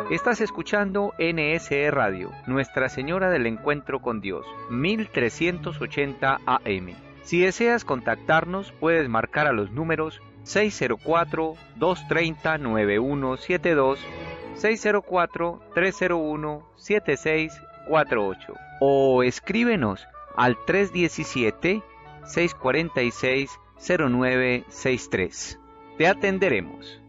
Estás escuchando NSE Radio, Nuestra Señora del Encuentro con Dios, 1380 AM. Si deseas contactarnos, puedes marcar a los números 604-230-9172, 604-301-7648 o escríbenos al 317-646-0963. Te atenderemos.